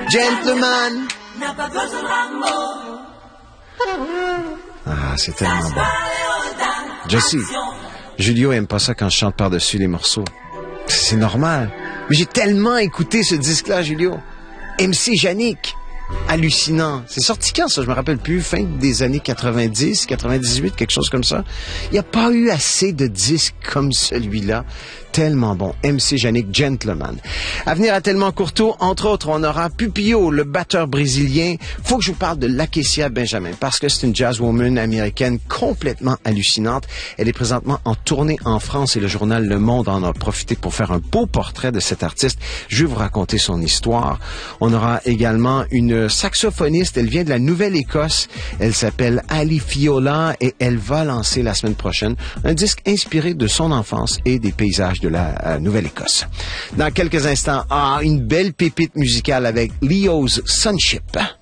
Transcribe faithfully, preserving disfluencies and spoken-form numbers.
Gentleman. Ah, c'est tellement bon. Je sais, Julio aime pas ça quand je chante par-dessus les morceaux. C'est normal. Mais j'ai tellement écouté ce disque-là, Julio. M C Yannick. Hallucinant. C'est sorti quand, ça? Je me rappelle plus. Fin des années quatre-vingt-dix, quatre-vingt-dix-huit, quelque chose comme ça. Il n'y a pas eu assez de disques comme celui-là. Tellement bon. M C Yannick, Gentleman. À venir à Tellement Courteau, entre autres, on aura Pupillo, le batteur brésilien. Faut que je vous parle de Lakecia Benjamin, parce que c'est une jazzwoman américaine complètement hallucinante. Elle est présentement en tournée en France et le journal Le Monde en a profité pour faire un beau portrait de cet artiste. Je vais vous raconter son histoire. On aura également une saxophoniste. Elle vient de la Nouvelle-Écosse. Elle s'appelle Ali Fiola et elle va lancer la semaine prochaine un disque inspiré de son enfance et des paysages de la euh, Nouvelle-Écosse. Dans quelques instants, ah, une belle pépite musicale avec Leo's Sonship.